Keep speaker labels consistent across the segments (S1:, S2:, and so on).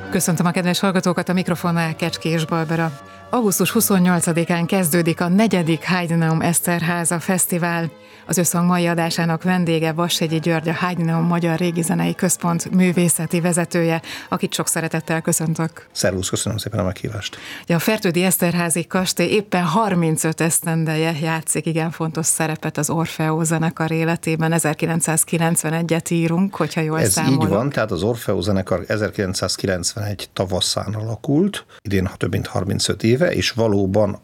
S1: Köszöntöm a kedves hallgatókat, a mikrofonnál Kecskés Barbara. Augusztus 28-án kezdődik a 4. Heideneum Eszterháza Fesztivál. Az összhang mai adásának vendége Vassegyi György, a Heideneum Magyar Régizenei Központ művészeti vezetője, akit sok szeretettel köszöntök.
S2: Szervusz, köszönöm szépen a meghívást.
S1: A Fertődi Eszterházi kastély éppen 35 esztendeje játszik igen fontos szerepet az Orfeó zenekar életében. 1991-et írunk, hogyha jól számolok.
S2: Ez így van, tehát az Orfeó zenekar 1991 tavaszán alakult, idén több mint 35 éve, és valóban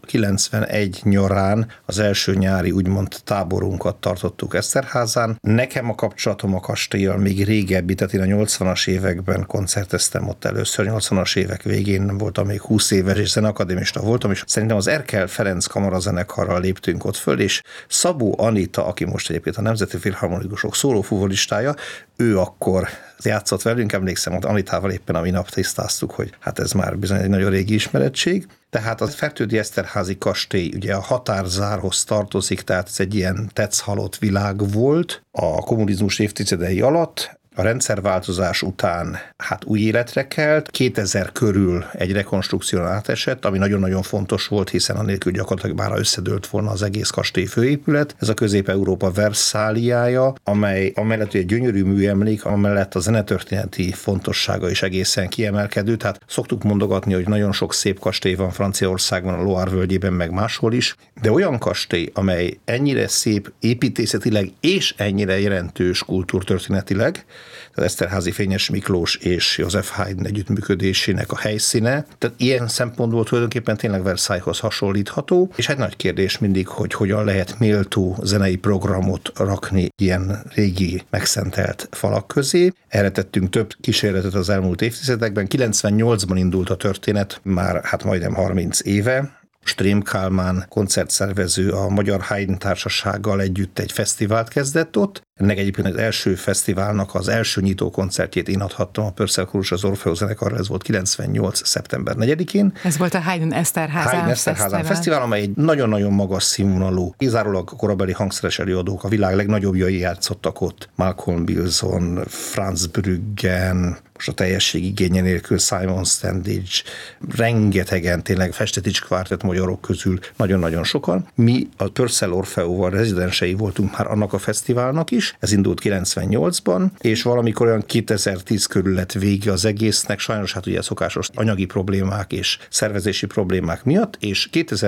S2: 91 nyarán az első nyári úgymond táborunkat tartottuk Eszterházán. Nekem a kapcsolatom a kastéllyal még régebbi, tehát én a 80-as években koncerteztem ott először, 80-as évek végén voltam még 20 éves, és zeneakadémista voltam, és szerintem az Erkel Ferenc kamarazenekarral léptünk ott föl, és Szabó Anita, aki most egyébként a Nemzeti Filharmonikusok szólófuvolistája, ő akkor játszott velünk, emlékszem, hogy Anitával éppen a minap tisztáztuk, hogy hát ez már bizony egy nagyon régi ismerettség. Tehát a Fertődi Eszterházi kastély ugye a határzárhoz tartozik, tehát ez egy ilyen tetszhalott világ volt a kommunizmus évtizedei alatt. A rendszerváltozás után hát új életre kelt, 2000 körül egy rekonstrukción átesett, ami nagyon-nagyon fontos volt, hiszen anélkül gyakorlatilag már összedőlt volna az egész kastély főépület. Ez a Közép-Európa Verszáliája, amely amellett egy gyönyörű műemlék, amellett a zenetörténeti fontossága is egészen kiemelkedő. Tehát szoktuk mondogatni, hogy nagyon sok szép kastély van Franciaországban, a Loire völgyében, meg máshol is, de olyan kastély, amely ennyire szép építészetileg és ennyire jelentős kultúrtörténetileg, az Eszterházy Fényes Miklós és József Haydn együttműködésének a helyszíne. Tehát ilyen szempontból tulajdonképpen tényleg Versailleshoz hasonlítható, és egy nagy kérdés mindig, hogy hogyan lehet méltó zenei programot rakni ilyen régi megszentelt falak közé. Erre tettünk több kísérletet az elmúlt évtizedekben. 98-ban indult a történet, már hát majdnem 30 éve. Strém Kálmán koncertszervező a Magyar Haydn Társasággal együtt egy fesztivált kezdett ott. Ennek egyébként az első fesztiválnak az első nyitó koncertjét én adhattam a Purcell Chorus az Orfeó zenekarra, ez volt 98. szeptember 4-én.
S1: Ez volt a Haydn Eszterházán
S2: Fesztivál, amely egy nagyon-nagyon magas színvonalú, kizárólag a korabeli hangszeres előadók, a világ legnagyobbjai játszottak ott. Malcolm Bilson, Franz Brüggen, most a teljesség igénye nélkül Simon Standage, rengetegen tényleg Festetics kvártett magyarok közül nagyon-nagyon sokan. Mi a Purcell Orfeóval rezidensei voltunk már annak a fesztiválnak is, ez indult 98-ban, és valamikor olyan 2010 körül lett vége az egésznek, sajnos hát ugye szokásos anyagi problémák és szervezési problémák miatt, és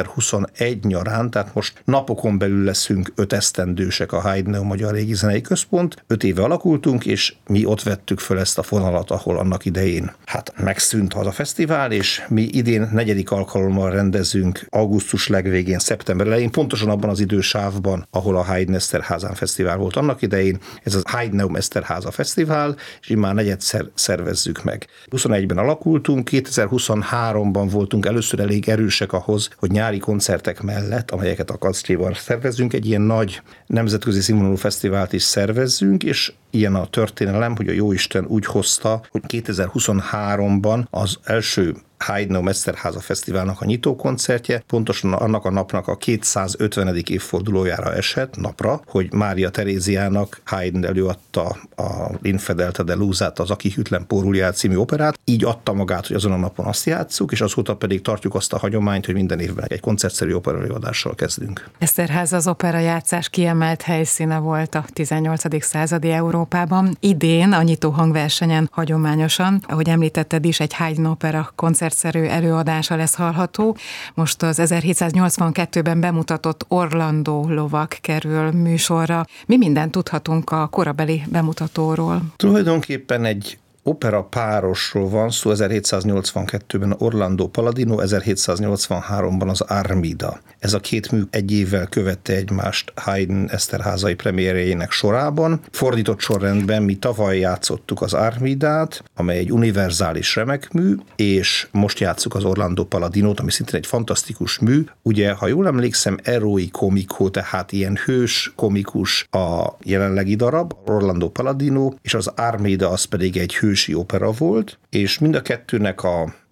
S2: 2021 nyarán, tehát most napokon belül leszünk 5 esztendősek a Heideneum Magyar Régizenei Központ, 5 éve alakultunk, és mi ott vettük föl ezt a fonalat, ahol annak idején hát megszűnt az a fesztivál, és mi idén 4. alkalommal rendezünk augusztus legvégén, szeptember elején, pontosan abban az idősávban, ahol a Haydn Eszterházán Fesztivál volt annak idején. Ez az Heideneum Eszterháza Fesztivál, és immár negyedszer szervezzük meg. 21-ben alakultunk, 2023-ban voltunk először elég erősek ahhoz, hogy nyári koncertek mellett, amelyeket a kastélyban szervezünk, egy ilyen nagy nemzetközi színvonalú fesztivált is szervezzünk, és ilyen a történelem, hogy a Jóisten úgy hozta, hogy 2023-ban az első Heideneum Eszterháza Fesztiválnak a nyitókoncertje pontosan annak a napnak a 250. évfordulójára esett napra, hogy Mária Teréziának Haydn előadta a L'infedeltà dellusát, az Aki hűtlen pórul jár című operát. Így adta magát, hogy azon a napon azt játsszuk, és azóta pedig tartjuk azt a hagyományt, hogy minden évben egy koncertszerű operaelőadással kezdünk.
S1: Eszterháza az operajátszás kiemelt helyszíne volt a 18. századi Európában. Idén a nyitó hangversenyen hagyományosan, ahogy említetted is, egy Haydn opera koncertszerű előadása lesz hallható. Most az 1782-ben bemutatott Orlandó lovak kerül műsorra. Mi mindent tudhatunk a korabeli bemutatóról?
S2: Tulajdonképpen egy opera párosról van szó, 1782-ben Orlando Palladino, 1783-ban az Armida. Ez a két mű egy évvel követte egymást Haydn eszterházai premierjének sorában. Fordított sorrendben mi tavaly játszottuk az Armidát, amely egy univerzális remekmű, és most játsszuk az Orlando Palladinót, ami szintén egy fantasztikus mű. Ugye, ha jól emlékszem, eroi comico, tehát ilyen hős, komikus a jelenlegi darab, Orlando Palladino, és az Armida az pedig egy hősi opera volt, és mind a kettőnek a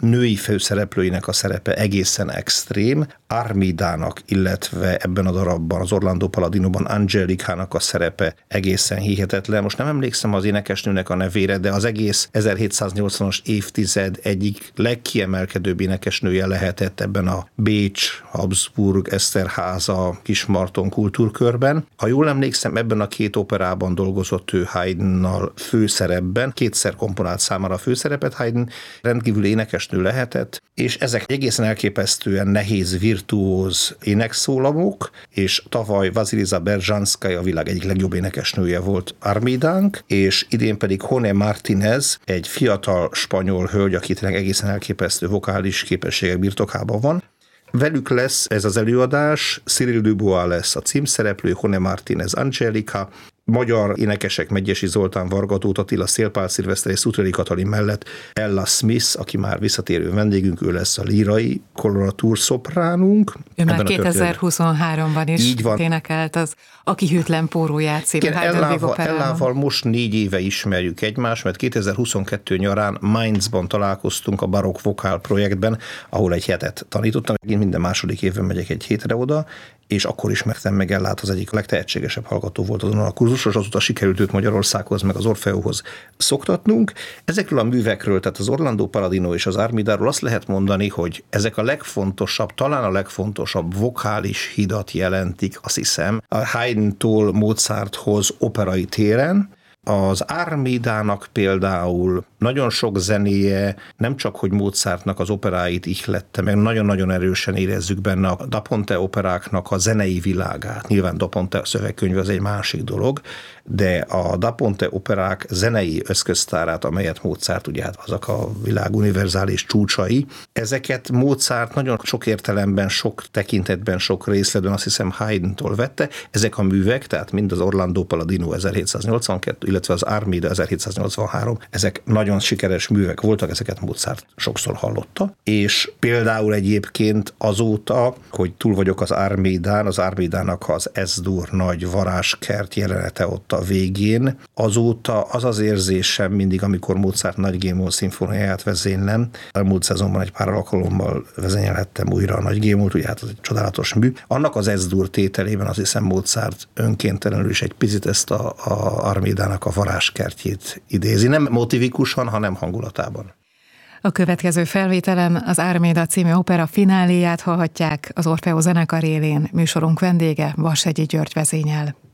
S2: női főszereplőinek a szerepe egészen extrém. Armidának, illetve ebben a darabban, az Orlando Paladinoban Angelikának a szerepe egészen hihetetlen. Most nem emlékszem az énekesnőnek a nevére, de az egész 1780-as évtized egyik legkiemelkedőbb énekesnője lehetett ebben a Bécs, Habsburg, Eszterháza, Kismarton kultúrkörben. Ha jól emlékszem, ebben a két operában dolgozott ő Haydnnal főszerepben, kétszer komponált számára a főszerepet, Haydn rendkívül énekesnő lehetett, és ezek egészen elképesztően nehéz, virtuóz énekszólamok, és tavaly Vasilisa Berzsanszkaja a világ egyik legjobb énekesnője volt Armidánk, és idén pedig Jone Martinez, egy fiatal spanyol hölgy, aki tényleg egészen elképesztő vokális képességek birtokában van. Velük lesz ez az előadás, Cyril Dubois lesz a címszereplő, Jone Martinez Angelika, magyar énekesek Medgyessy Zoltán, Varga Tóth Attila, Szélpál Szilveszter és Szutreli Katalin mellett Ella Smith, aki már visszatérő vendégünk, ő lesz a lírai koloratúr szopránunk.
S1: Ő már 2023-ban is énekelt az Aki hűtlen póróját című
S2: Ellával most 4 éve ismerjük egymást, mert 2022 nyarán Mainzban találkoztunk a barokk vokál projektben, ahol egy hetet tanítottam. Én minden második évben megyek egy hétre oda, és akkor ismertem meg Ellát, az egyik legtehetségesebb hallgató volt azon a kurzuson, és azóta sikerült őt Magyarországhoz, meg az Orfeóhoz szoktatnunk. Ezekről a művekről, tehát az Orlando Paladino és az Armidáról azt lehet mondani, hogy ezek a legfontosabb, talán a legfontosabb vokális hidat jelentik, azt hiszem, a Haydntól Mozarthoz operai téren. Az Armidának például nagyon sok zenéje nem csak, hogy Mozartnak az operáit ihlette, meg nagyon-nagyon erősen érezzük benne a Da Ponte operáknak a zenei világát. Nyilván Da Ponte szövegkönyv az egy másik dolog, de a Da Ponte operák zenei eszköztárát, amelyet Mozart, ugye hát azok a világ univerzális csúcsai, ezeket Mozart nagyon sok értelemben, sok tekintetben, sok részletben azt hiszem Haydntól vette. Ezek a művek, tehát mind az Orlando Paladino 1782, illetve az Armida 1783, ezek nagyon sikeres művek voltak, ezeket Mozart sokszor hallotta, és például egyébként azóta, hogy túl vagyok az Armidán, az Armidának az S-dur nagy varázskert jelenete ott a végén, azóta az az érzésem mindig, amikor Mozart Nagy G-moll szimfóniáját vezénylem, elmúlt szezonban egy pár alkalommal vezényelhettem újra a Nagy G-mollt, ugye hát az egy csodálatos mű, annak az S-dur tételében azt hiszem Mozart önkéntelenül is egy picit ezt a Armidának a varázskertjét idézi. Nem motivikusan, hanem hangulatában.
S1: A következő felvételen az Armida című opera fináléját hallhatják az Orfeó zenekar élén. Műsorunk vendége Vashegyi György vezényel.